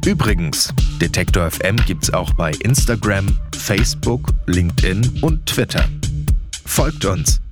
Übrigens, Detektor FM gibt's auch bei Instagram, Facebook, LinkedIn und Twitter. Folgt uns!